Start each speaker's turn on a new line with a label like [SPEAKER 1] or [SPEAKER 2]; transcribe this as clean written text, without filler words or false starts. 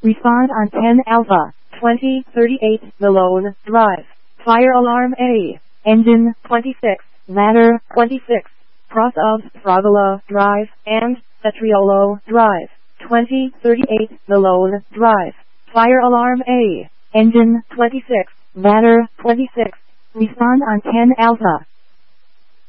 [SPEAKER 1] Respond on 10 Alpha, 2038 Malone Drive. Fire alarm A. Engine 26, ladder 26, cross of Fragola Drive and Petriolo Drive. 2038 Malone Drive. Fire alarm A. Engine 26, ladder 26. Respond on 10 Alpha.